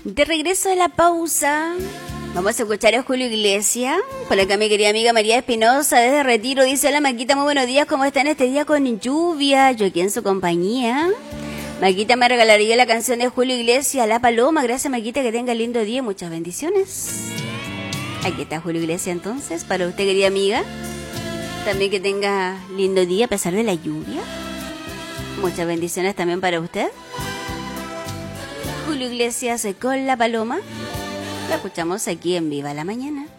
De regreso de la pausa, vamos a escuchar a Julio Iglesias. Por acá mi querida amiga María Espinosa desde Retiro dice: hola Maquita, muy buenos días, ¿cómo están este día con lluvia? Yo aquí en su compañía. Maquita me regalaría la canción de Julio Iglesias, La Paloma. Gracias Maquita, que tenga lindo día y muchas bendiciones. Aquí está Julio Iglesias entonces, para usted querida amiga. También que tenga lindo día a pesar de la lluvia. Muchas bendiciones también para usted. Julio Iglesias con La Paloma. La escuchamos aquí en Viva la Mañana.